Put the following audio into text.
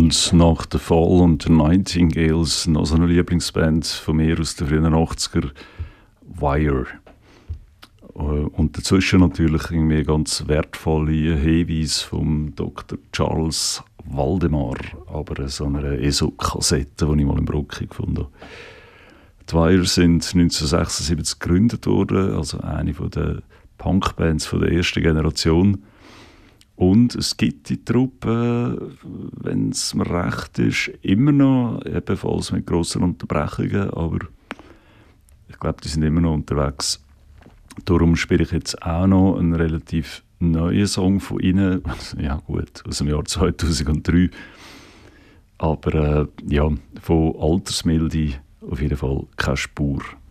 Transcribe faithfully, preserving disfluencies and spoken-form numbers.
Und nach The Fall und den Nightingales noch so eine Lieblingsband von mir aus den frühen achtziger, Wire. Und dazwischen natürlich irgendwie ganz wertvolle Hinweise vom Doktor Charles Waldemar, aber so eine E S O-Kassette, die ich mal im Brocki gefunden habe. Die Wire sind neunzehnhundertsechsundsiebzig gegründet worden, also eine der Punkbands der ersten Generation. Und es gibt die Truppe, wenn es mir recht ist, immer noch, ebenfalls mit grossen Unterbrechungen, aber ich glaube, die sind immer noch unterwegs. Darum spiele ich jetzt auch noch einen relativ neuen Song von ihnen, ja gut, aus dem Jahr zweitausenddrei, aber äh, ja, von Altersmilde auf jeden Fall keine Spur.